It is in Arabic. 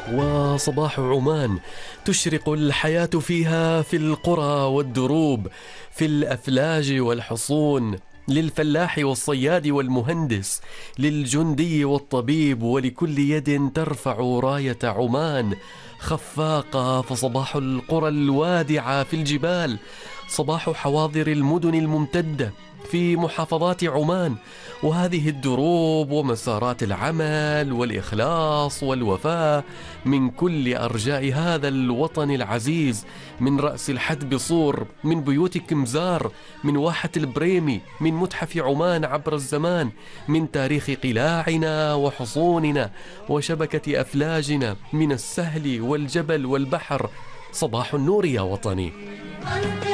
وصباح عمان تشرق الحياة فيها في القرى والدروب، في الأفلاج والحصون، للفلاح والصياد والمهندس، للجندي والطبيب، ولكل يد ترفع راية عمان خفاقة. فصباح القرى الوادعة في الجبال، صباح حواضر المدن الممتدة في محافظات عمان، وهذه الدروب ومسارات العمل والإخلاص والوفاء من كل أرجاء هذا الوطن العزيز، من رأس الحدب صور، من بيوت كمزار، من واحة البريمي، من متحف عمان عبر الزمان، من تاريخ قلاعنا وحصوننا وشبكة أفلاجنا، من السهل والجبل والبحر. صباح النور يا وطني.